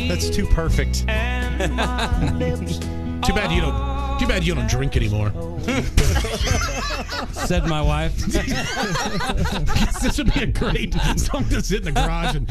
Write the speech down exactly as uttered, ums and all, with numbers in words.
That's too perfect. Too bad you don't. Too bad you don't drink anymore. Said my wife. This would be a great song to sit in the garage and